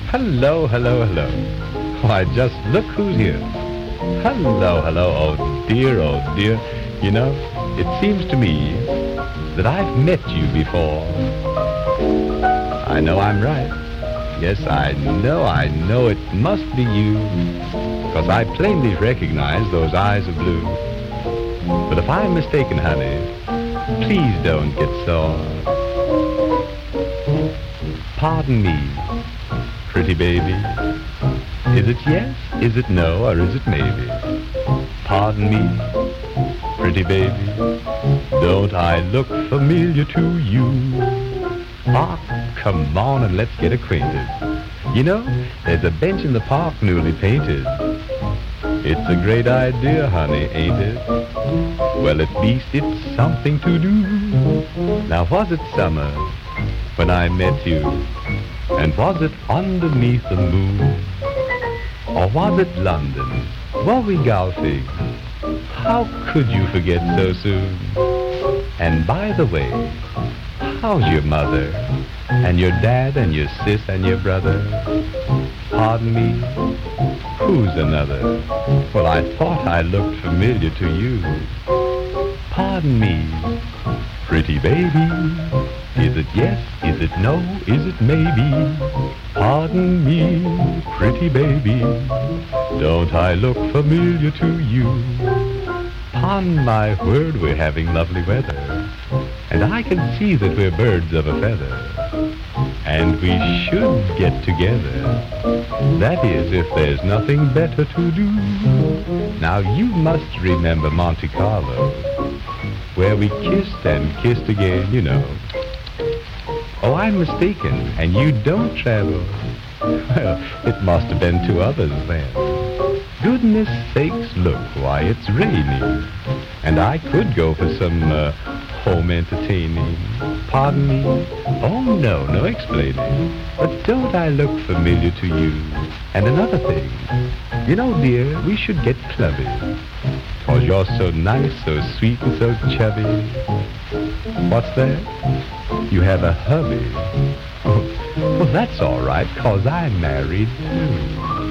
Hello, hello, hello. Why, just look who's here. Hello, hello, oh dear. You know, it seems to me that I've met you before. I know I'm right. Yes, I know it must be you. Because I plainly recognize those eyes of blue. But if I'm mistaken, honey, please don't get sore. Pardon me, pretty baby. Is it yes, is it no, or is it maybe? Pardon me, pretty baby. Don't I look familiar to you? Ah, come on and let's get acquainted. You know, there's a bench in the park newly painted. It's a great idea, honey, ain't it? Well, at least it's something to do. Now, was it summer when I met you? And was it underneath the moon? Or was it London? Were we golfing? How could you forget so soon? And by the way, how's your mother? And your dad and your sis and your brother? Pardon me, who's another? Well, I thought I looked familiar to you. Pardon me, pretty baby. Is it yes, is it no, is it maybe? Pardon me, pretty baby. Don't I look familiar to you? Upon my word, we're having lovely weather. And I can see that we're birds of a feather. And we should get together. That is, if there's nothing better to do. Now you must remember Monte Carlo, where we kissed and kissed again, you know. Oh, I'm mistaken, and you don't travel. Well, it must have been two others then. Goodness sakes, look, why, it's raining. And I could go for some home entertaining. Pardon me? Oh, no explaining. But don't I look familiar to you? And another thing, you know, dear, we should get clubby. 'Cause you're so nice, so sweet, and so chubby. What's that? You have a hubby. Oh, well, that's all right, 'cause I'm married, too.